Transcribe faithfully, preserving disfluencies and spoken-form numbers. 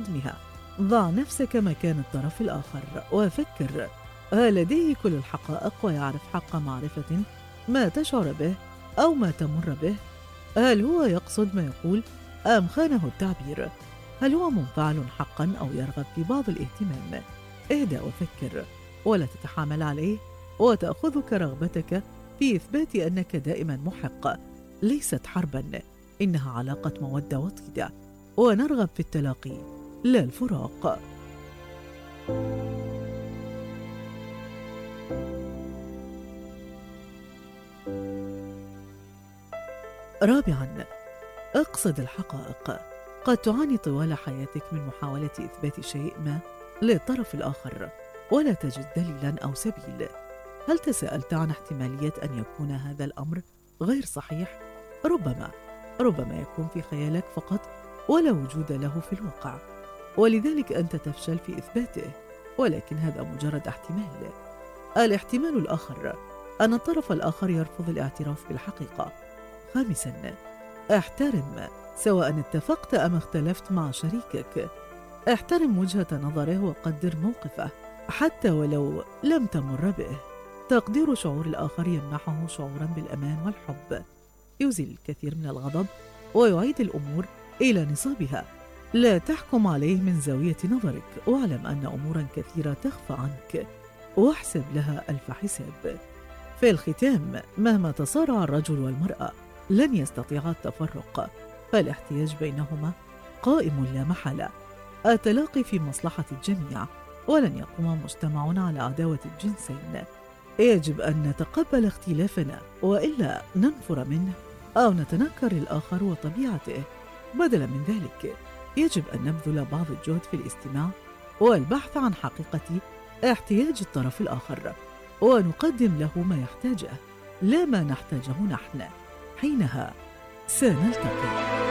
حضنها. ضع نفسك مكان الطرف الآخر وفكر، هل لديه كل الحقائق ويعرف حق معرفة ما تشعر به أو ما تمر به؟ هل هو يقصد ما يقول أم خانه التعبير؟ هل هو منفعل حقا أو يرغب في بعض الاهتمام؟ اهدأ وفكر ولا تتحامل عليه، وتأخذك رغبتك في إثبات أنك دائما محق. ليست حربا، إنها علاقة مودة وطيدة، ونرغب في التلاقي لا الفراق. رابعا، اقصد الحقائق. قد تعاني طوال حياتك من محاولة إثبات شيء ما للطرف الآخر ولا تجد دليلا أو سبيل. هل تساءلت عن احتمالية أن يكون هذا الأمر غير صحيح؟ ربما ربما يكون في خيالك فقط ولا وجود له في الواقع، ولذلك أنت تفشل في إثباته، ولكن هذا مجرد احتمال. الاحتمال الآخر أن الطرف الآخر يرفض الاعتراف بالحقيقة. خامساً، احترم، سواء اتفقت أم اختلفت مع شريكك. احترم وجهة نظره وقدر موقفه حتى ولو لم تمر به. تقدير شعور الآخر يمنحه شعوراً بالأمان والحب، يزيل الكثير من الغضب ويعيد الأمور إلى نصابها. لا تحكم عليه من زاوية نظرك، واعلم أن أموراً كثيرة تخفى عنك، واحسب لها ألف حساب. في الختام، مهما تصارع الرجل والمرأة لن يستطيعا التفرق، فالاحتياج بينهما قائم لا محالة. التلاقي في مصلحة الجميع، ولن يقوم مجتمع على عداوة الجنسين. يجب أن نتقبل اختلافنا، وإلا ننفر منه أو نتنكر الآخر وطبيعته. بدلا من ذلك، يجب أن نبذل بعض الجهد في الاستماع والبحث عن حقيقة احتياج الطرف الآخر، ونقدم له ما يحتاجه لا ما نحتاجه نحن. حينها سنلتقي.